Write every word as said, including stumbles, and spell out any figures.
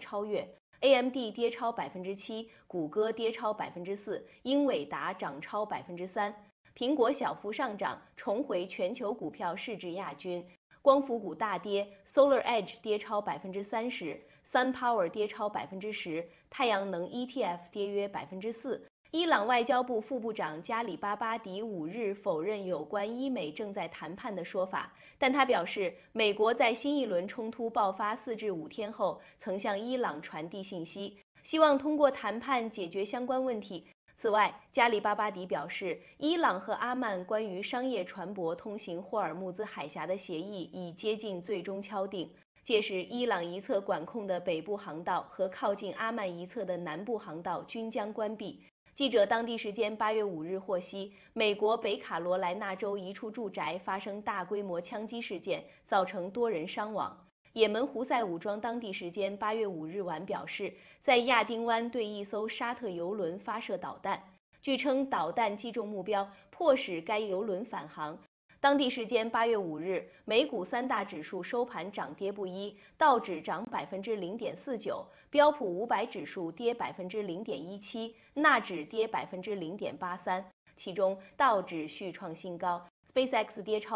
超越。A M D 跌超百分之七，谷歌跌超百分之四，英伟达涨超百分之三。苹果小幅上涨，重回全球股票市值亚军。光伏股大跌 ，Solar Edge 跌超百分之三十 ，SunPower 跌超百分之十，太阳能 E T F 跌约百分之四。伊朗外交部副部长加里巴巴迪五日否认有关伊美正在谈判的说法，但他表示，美国在新一轮冲突爆发四至五天后，曾向伊朗传递信息，希望通过谈判解决相关问题。此外，加里巴巴迪表示，伊朗和阿曼关于商业船舶通行霍尔木兹海峡的协议已接近最终敲定，届时伊朗一侧管控的北部航道和靠近阿曼一侧的南部航道均将关闭。记者当地时间八月五日获悉，美国北卡罗来纳州一处住宅发生大规模枪击事件，造成多人伤亡。也门胡塞武装当地时间八月五日晚表示，在亚丁湾对一艘沙特油轮发射导弹，据称导弹击中目标，迫使该油轮返航。当地时间八月五日，美股三大指数收盘涨跌不一，道指涨百分之零点四九，标普五百指数跌百分之零点一七，纳指跌百分之零点八三。其中，道指续创新高 ，SpaceX 跌超